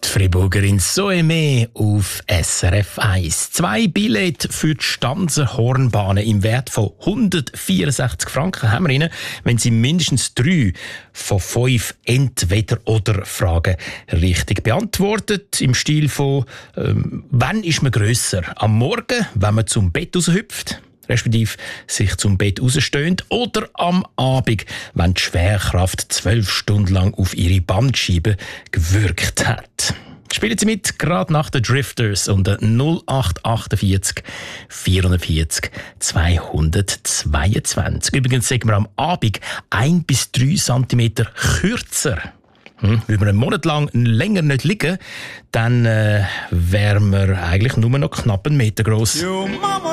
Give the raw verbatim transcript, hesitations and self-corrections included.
Die Friburgerin Soeme auf S R F eins. Zwei Billette für die Stanzenhornbahnen im Wert von hundertvierundsechzig Franken haben wir Ihnen, wenn Sie mindestens drei von fünf Entweder-oder-Fragen richtig beantwortet. Im Stil von ähm, «Wann ist man grösser? Am Morgen, wenn man zum Bett raushüpft?» respektive sich zum Bett rausstöhnt, oder am Abend, wenn die Schwerkraft zwölf Stunden lang auf ihre Bandscheibe gewirkt hat. Spielen Sie mit, gerade nach den Drifters unter null acht achtundvierzig vierundvierzig zweihundertzweiundzwanzig. Übrigens sagen wir am Abend ein bis drei Zentimeter kürzer. Hm, wenn wir einen Monat lang länger nicht liegen, dann äh, wären wir eigentlich nur noch knapp einen Meter gross.